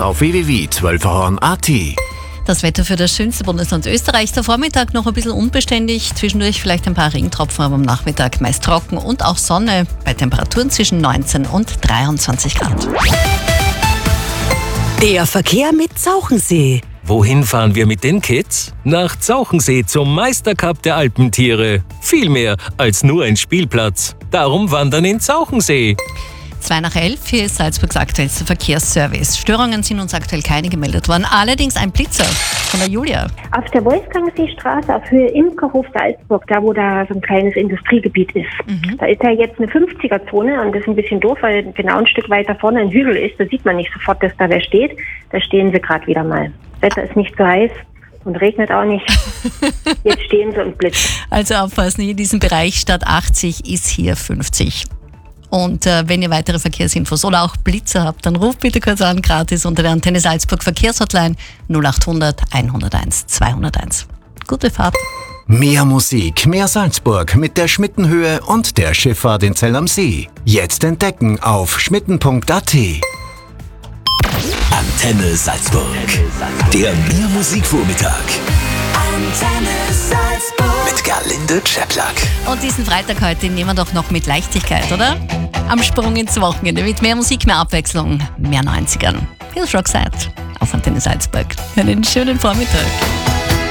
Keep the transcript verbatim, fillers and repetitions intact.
auf w w w punkt zwölferhorn punkt a t. Das Wetter für das schönste Bundesland Österreichs. Der Vormittag noch ein bisschen unbeständig, zwischendurch vielleicht ein paar Regentropfen, aber am Nachmittag meist trocken und auch Sonne bei Temperaturen zwischen neunzehn und dreiundzwanzig Grad. Der Verkehr mit Zauchensee. Wohin fahren wir mit den Kids? Nach Zauchensee zum Meistercup der Alpentiere. Viel mehr als nur ein Spielplatz. Darum wandern in Zauchensee. zwei nach elf, hier ist Salzburgs aktuellster Verkehrsservice. Störungen sind uns aktuell keine gemeldet worden. Allerdings ein Blitzer von der Julia. Auf der Wolfgangseestraße auf Höhe Imkerhof Salzburg, da wo da so ein kleines Industriegebiet ist. Mhm. Da ist ja jetzt eine fünfziger-Zone und das ist ein bisschen doof, weil genau ein Stück weiter vorne ein Hügel ist. Da sieht man nicht sofort, dass da wer steht. Da stehen sie gerade wieder mal. Das Wetter ist nicht so heiß und regnet auch nicht. Jetzt stehen sie und blitzen. Also aufpassen, in diesem Bereich statt achtzig ist hier fünfzig. Und äh, wenn ihr weitere Verkehrsinfos oder auch Blitzer habt, dann ruft bitte kurz an, gratis unter der Antenne Salzburg Verkehrshotline null achthundert hunderteins zweihunderteins. Gute Fahrt. Mehr Musik, mehr Salzburg mit der Schmittenhöhe und der Schifffahrt in Zell am See. Jetzt entdecken auf schmitten punkt a t. Antenne Salzburg. Der Mehr-Musik-Vormittag. Antenne Salzburg. Mit Gerlinde Czeplak. Und diesen Freitag heute nehmen wir doch noch mit Leichtigkeit, oder? Am Sprung ins Wochenende mit mehr Musik, mehr Abwechslung, mehr neunzigern. Here's Roxette auf Antenne Salzburg. Einen schönen Vormittag.